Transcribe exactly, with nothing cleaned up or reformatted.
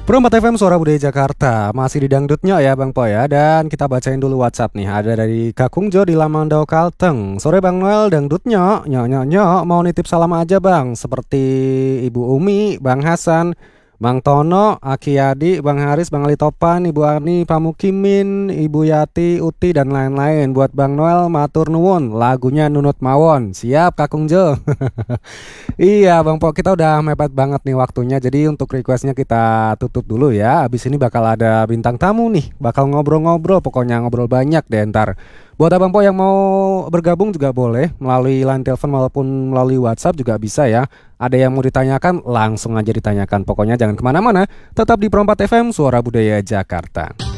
Perempat F M Suara Budaya Jakarta. Masih di dangdutnya ya Bang Po ya. Dan kita bacain dulu WhatsApp nih. Ada dari Kakung Jo di Lamandau Kalteng. Sore Bang Noel, dangdutnya nyok nyok nyok. Mau nitip salam aja Bang. Seperti Ibu Umi, Bang Hasan, Bang Tono, Aki Yadi, Bang Haris, Bang Ali Topan, Ibu Ani Pamukimin, Ibu Yati, Uti, dan lain-lain. Buat Bang Noel, matur nuwun. Lagunya Nunut Mawon. Siap Kakung Jo. Iya Bang Po, kita udah mepet banget nih waktunya. Jadi untuk requestnya kita tutup dulu ya. Abis ini bakal ada bintang tamu nih. Bakal ngobrol-ngobrol, pokoknya ngobrol banyak deh ntar. Buat Abang Po yang mau bergabung juga boleh melalui line telepon maupun melalui WhatsApp juga bisa ya. Ada yang mau ditanyakan langsung aja ditanyakan. Pokoknya jangan kemana-mana, tetap di Perempat F M Suara Budaya Jakarta.